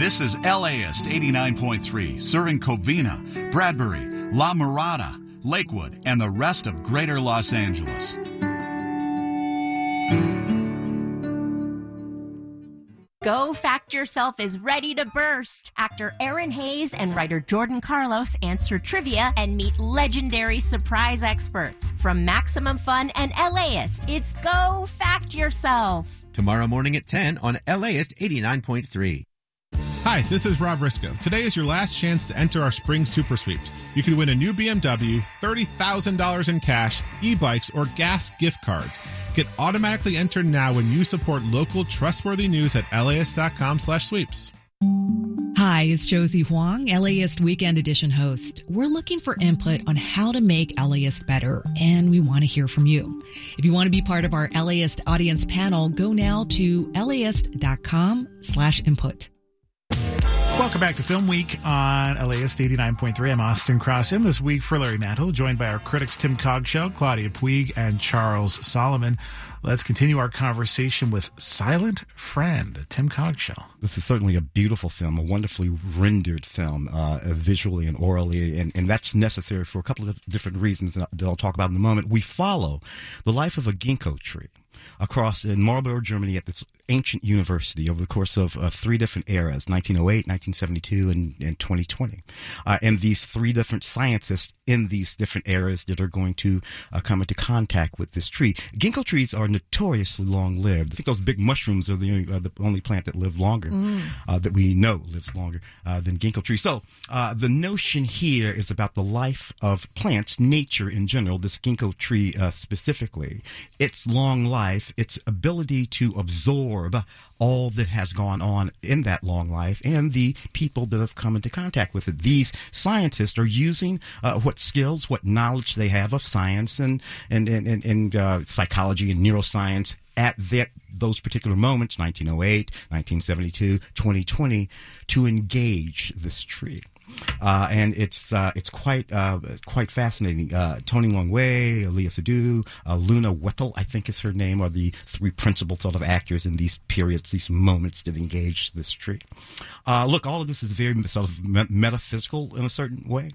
This is LAist 89.3, serving Covina, Bradbury, La Mirada, Lakewood, and the rest of greater Los Angeles. Go Fact Yourself is ready to burst. Actor Aaron Hayes and writer Jordan Carlos answer trivia and meet legendary surprise experts. From Maximum Fun and LAist, it's Go Fact Yourself. Tomorrow morning at 10 on LAist 89.3. Hi, this is Rob Risco. Today is your last chance to enter our spring super sweeps. You can win a new BMW, $30,000 in cash, e-bikes, or gas gift cards. Get automatically entered now when you support local trustworthy news at LAist.com/sweeps. Hi, it's Josie Huang, LAist Weekend Edition host. We're looking for input on how to make LAist better, and we want to hear from you. If you want to be part of our LAist audience panel, go now to LAist.com/input. Welcome back to Film Week on LAist 89.3. I'm Austin Cross. In this week for Larry Mantle, joined by our critics Tim Cogshow, Claudia Puig, and Charles Solomon. Let's continue our conversation with Silent Friend, Tim Cogshow. This is certainly a beautiful film, a wonderfully rendered film, visually and orally, and that's necessary for a couple of different reasons that I'll talk about in a moment. We follow the life of a ginkgo tree across in Marlborough, Germany, at this ancient university over the course of three different eras, 1908, 1972, and 2020. And these three different scientists in these different eras that are going to come into contact with this tree. Ginkgo trees are notoriously long-lived. I think those big mushrooms are the only plant that live longer, that we know lives longer than ginkgo trees. So the notion here is about the life of plants, nature in general, this ginkgo tree specifically, its long life, its ability to absorb all that has gone on in that long life and the people that have come into contact with it. These scientists are using what skills, what knowledge they have of science and psychology and neuroscience at those particular moments, 1908, 1972, 2020, to engage this tree. And it's quite fascinating. Tony Leung-Wei, Léa Seydoux, Luna Whethel, I think is her name, are the three principal sort of actors in these periods, these moments that engage this tree. Look, all of this is very sort of metaphysical in a certain way,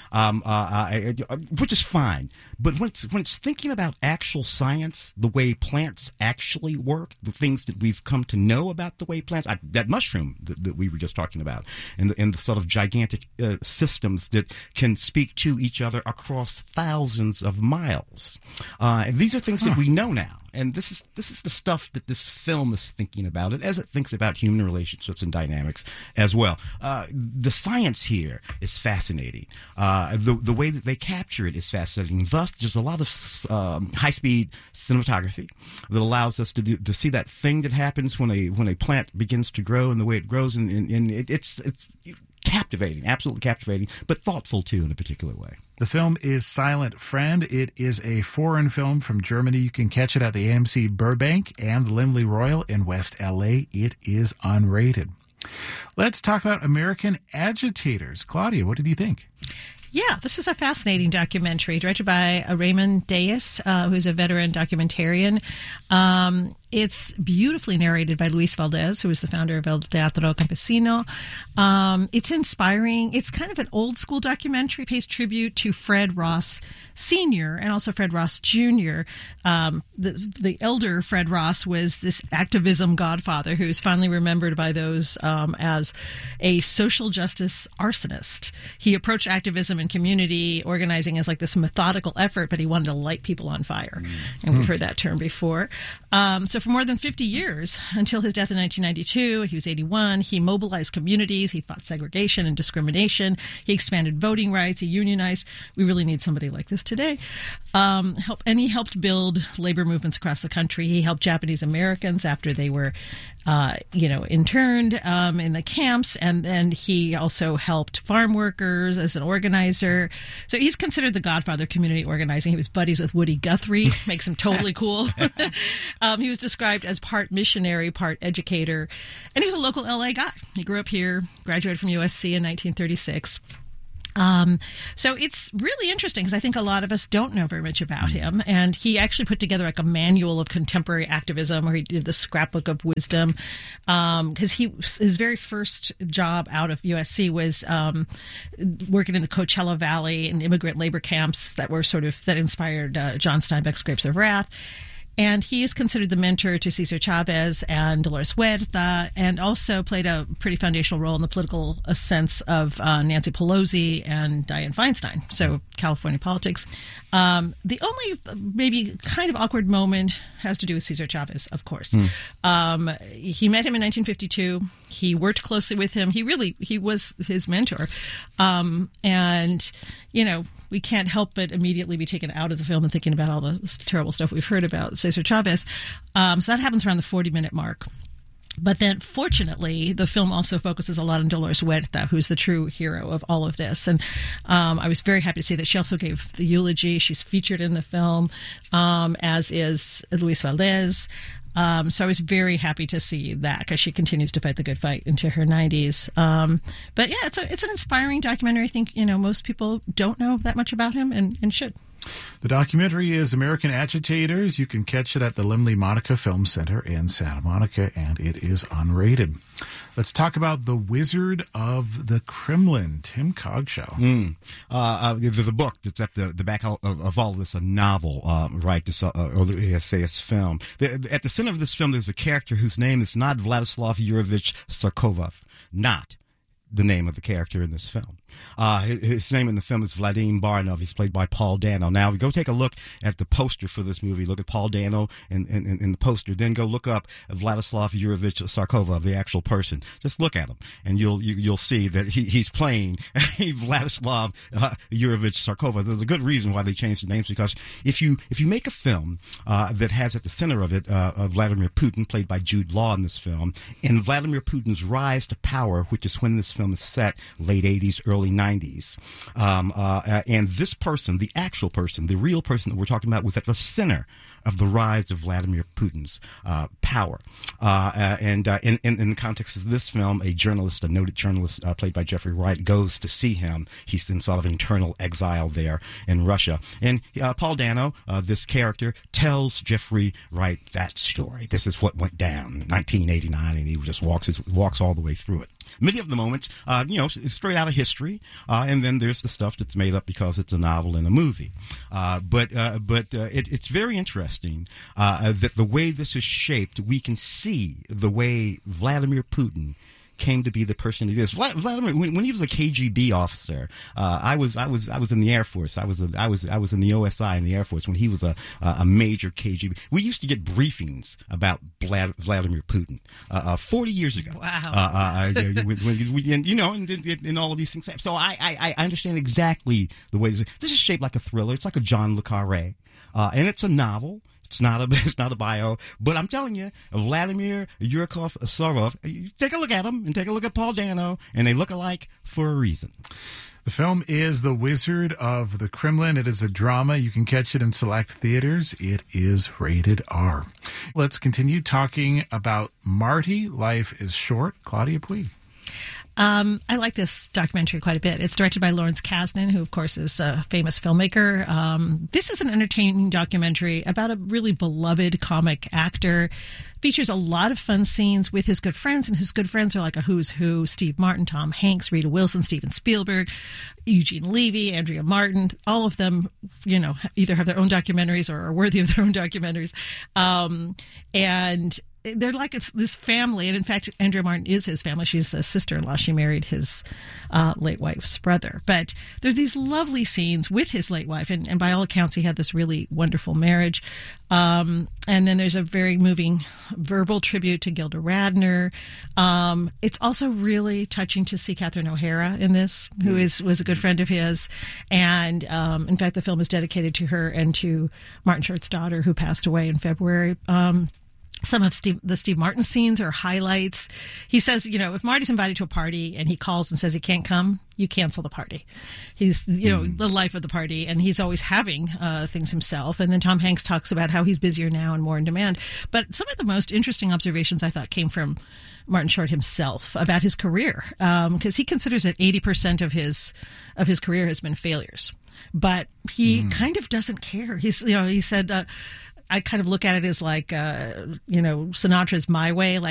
which is fine. But when it's thinking about actual science, the way plants actually work, the things that we've come to know about the way plants, that mushroom that we were just talking about, and the sort of gigantic systems that can speak to each other across thousands of miles. And these are things that we know now. And this is the stuff that this film is thinking about, as it thinks about human relationships and dynamics as well. The science here is fascinating. The way that they capture it is fascinating. Thus, there's a lot of high-speed cinematography that allows us to see that thing that happens when a plant begins to grow and the way it grows, and it's captivating, absolutely captivating, but thoughtful too in a particular way. The film is Silent Friend. It is a foreign film from Germany. You can catch it at the AMC Burbank and Laemmle Royal in West LA. It is unrated. Let's talk about American Agitators. Claudia, what did you think? Yeah, this is a fascinating documentary directed by Raymond Dayas, who's a veteran documentarian. It's beautifully narrated by Luis Valdez, who is the founder of El Teatro Campesino. It's inspiring. It's kind of an old school documentary, pays tribute to Fred Ross Sr. and also Fred Ross Jr. The elder Fred Ross was this activism godfather who's finally remembered by those as a social justice arsonist. He approached activism and community organizing as like this methodical effort, but he wanted to light people on fire. And we've heard that term before. So for more than 50 years, until his death in 1992, he was 81, he mobilized communities, he fought segregation and discrimination, he expanded voting rights, he unionized. We really need somebody like this today. And he helped build labor movements across the country. He helped Japanese Americans after they were, interned in the camps, and then he also helped farm workers as an organizer. So he's considered the godfather of community organizing. He was buddies with Woody Guthrie, makes him totally cool. He was described as part missionary, part educator, and he was a local LA guy. He grew up here, graduated from USC in 1936. So it's really interesting because I think a lot of us don't know very much about him. And he actually put together like a manual of contemporary activism, where he did the scrapbook of wisdom. Because his very first job out of USC was working in the Coachella Valley and immigrant labor camps that inspired John Steinbeck's Grapes of Wrath. And he is considered the mentor to Cesar Chavez and Dolores Huerta, and also played a pretty foundational role in the political ascents of Nancy Pelosi and Dianne Feinstein. So California politics. The only maybe kind of awkward moment has to do with Cesar Chavez, of course. He met him in 1952. He worked closely with him. He was his mentor. And, we can't help but immediately be taken out of the film and thinking about all the terrible stuff we've heard about Cesar Chavez. So that happens around the 40-minute mark. But then, fortunately, the film also focuses a lot on Dolores Huerta, who's the true hero of all of this. And I was very happy to see that she also gave the eulogy. She's featured in the film, as is Luis Valdez. So I was very happy to see that, because she continues to fight the good fight into her 90s. But yeah, it's an inspiring documentary. I think, most people don't know that much about him and should. The documentary is American Agitators. You can catch it at the Limley Monica Film Center in Santa Monica, and it is unrated. Let's talk about The Wizard of the Kremlin, Tim Cogshow. There's a book that's at the back of all of this, a novel, right? This, or the essayist film. At the center of this film, there's a character whose name is not Vladislav Yurovich Sarkovov, not the name of the character in this film. His name in the film is Vadim Baranov. He's played by Paul Dano. Now, if you go take a look at the poster for this movie, look at Paul Dano in the poster, then go look up Vladislav Yurovich Sarkova, the actual person. Just look at him, and you'll see that he's playing Vladislav Yurovich Sarkova. There's a good reason why they changed the names, because if you make a film that has at the center of it Vladimir Putin, played by Jude Law in this film, and Vladimir Putin's rise to power, which is when this film is set, late 80s, early 90s. And this person, the actual person, the real person that we're talking about, was at the center of the rise of Vladimir Putin's power. And in the context of this film, a noted journalist played by Jeffrey Wright, goes to see him. He's in sort of internal exile there in Russia. And Paul Dano, this character, tells Jeffrey Wright that story. This is what went down in 1989, and he just walks all the way through it. Many of the moments, straight out of history, and then there's the stuff that's made up because it's a novel and a movie. But it's very interesting that the way this is shaped, we can see the way Vladimir Putin came to be the person he is. Vladimir, when he was a KGB officer, I was in the Air Force. I was in the OSI in the Air Force when he was a major KGB. We used to get briefings about Vladimir Putin 40 years ago. Wow. And all of these things. So I understand exactly the way this is shaped like a thriller. It's like a John le Carré, and it's a novel. It's not a bio, but I'm telling you, Vladimir Yurkov Sarov, take a look at him and take a look at Paul Dano, and they look alike for a reason. The film is The Wizard of the Kremlin. It is a drama. You can catch it in select theaters. It is rated R. Let's continue talking about Marty, Life is Short. Claudia Puig. I like this documentary quite a bit. It's directed by Lawrence Kasdan, who, of course, is a famous filmmaker. This is an entertaining documentary about a really beloved comic actor. Features a lot of fun scenes with his good friends, and his good friends are like a who's who: Steve Martin, Tom Hanks, Rita Wilson, Steven Spielberg, Eugene Levy, Andrea Martin. All of them, either have their own documentaries or are worthy of their own documentaries. And they're like this family, and in fact, Andrea Martin is his family. She's a sister-in-law. She married his late wife's brother. But there's these lovely scenes with his late wife, and by all accounts, he had this really wonderful marriage. And then there's a very moving verbal tribute to Gilda Radner. It's also really touching to see Catherine O'Hara in this, who was a good friend of his. And in fact, the film is dedicated to her and to Martin Short's daughter, who passed away in February. Some of the Steve Martin scenes are highlights. He says, if Marty's invited to a party and he calls and says he can't come, you cancel the party. He's, the life of the party, and he's always having things himself. And then Tom Hanks talks about how he's busier now and more in demand. But some of the most interesting observations I thought came from Martin Short himself about his career, because he considers that 80% of his career has been failures. But he kind of doesn't care. He said, I kind of look at it as like, Sinatra's My Way. Like,